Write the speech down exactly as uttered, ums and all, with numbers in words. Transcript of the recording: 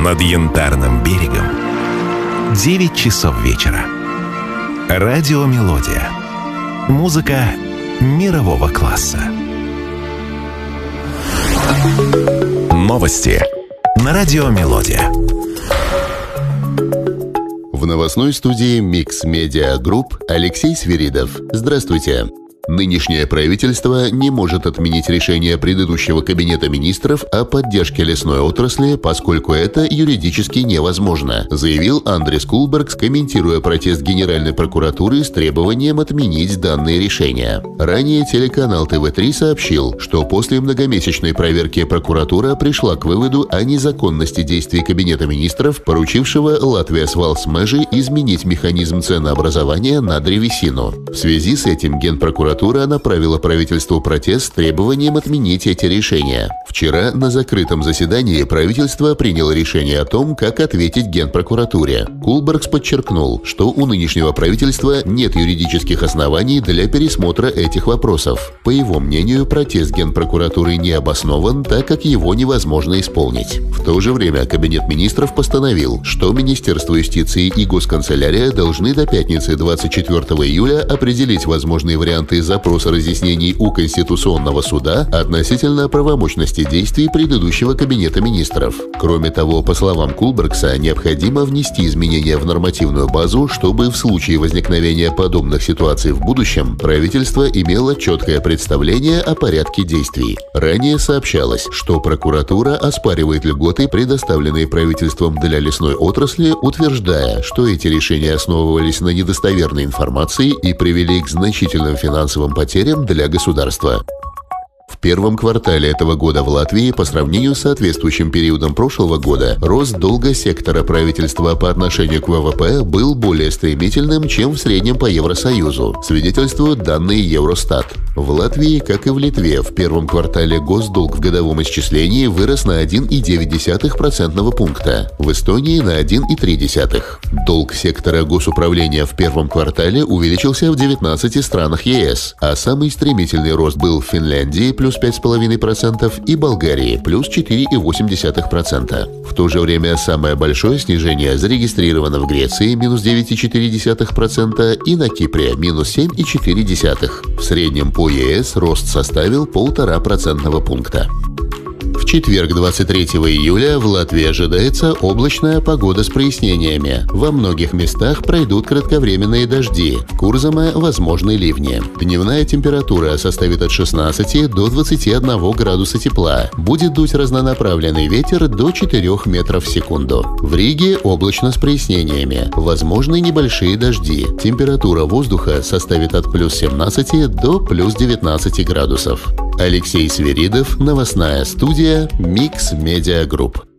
над Янтарным берегом девять часов вечера. Радио «Мелодия». Музыка мирового класса. Новости на радио «Мелодия». В новостной студии Mix Media Group Алексей Свиридов. Здравствуйте. Нынешнее правительство не может отменить решение предыдущего кабинета министров о поддержке лесной отрасли, поскольку это юридически невозможно, заявил Андрес Кулбергс, комментируя протест Генеральной прокуратуры с требованием отменить данные решения. Ранее телеканал тэ вэ три сообщил, что после многомесячной проверки прокуратура пришла к выводу о незаконности действий кабинета министров, поручившего Латвия Свалсмежи изменить механизм ценообразования на древесину. В связи с этим Генпрокуратура направила правительству протест с требованием отменить эти решения. Вчера на закрытом заседании правительство приняло решение о том, как ответить Генпрокуратуре. Кулбергс подчеркнул, что у нынешнего правительства нет юридических оснований для пересмотра этих вопросов. По его мнению, протест Генпрокуратуры не обоснован, так как его невозможно исполнить. В то же время Кабинет министров постановил, что Министерство юстиции и Госканцелярия должны до пятницы двадцать четвёртого июля определить возможные варианты запроса разъяснений у Конституционного суда относительно правомощности действий предыдущего Кабинета министров. Кроме того, по словам Кулбергса, необходимо внести изменения в нормативную базу, чтобы в случае возникновения подобных ситуаций в будущем правительство имело четкое представление о порядке действий. Ранее сообщалось, что прокуратура оспаривает льготы, предоставленные правительством для лесной отрасли, утверждая, что эти решения основывались на недостоверной информации и привели к значительным финансовым потерям для государства. В первом квартале этого года в Латвии по сравнению с соответствующим периодом прошлого года рост долга сектора правительства по отношению к вэ вэ пэ был более стремительным, чем в среднем по Евросоюзу, свидетельствуют данные Евростат. В Латвии, как и в Литве, в первом квартале госдолг в годовом исчислении вырос на один и девять десятых процентного пункта, в Эстонии на один и три десятых. Долг сектора госуправления в первом квартале увеличился в девятнадцати странах е эс, а самый стремительный рост был в Финляндии плюс пять целых пять десятых процента и Болгарии плюс четыре целых восемь десятых процента. В то же время самое большое снижение зарегистрировано в Греции минус девять целых четыре десятых процента и на Кипре минус семь целых четыре десятых процента. В среднем по е эс рост составил полтора процентного пункта. В четверг, двадцать третьего июля, в Латвии ожидается облачная погода с прояснениями. Во многих местах пройдут кратковременные дожди. В Курзаме возможны ливни. Дневная температура составит от шестнадцати до двадцати одного градуса тепла. Будет дуть разнонаправленный ветер до четырёх метров в секунду. В Риге облачно с прояснениями. Возможны небольшие дожди. Температура воздуха составит от плюс семнадцати до плюс девятнадцати градусов. Алексей Свиридов, новостная студия Mix Media Group.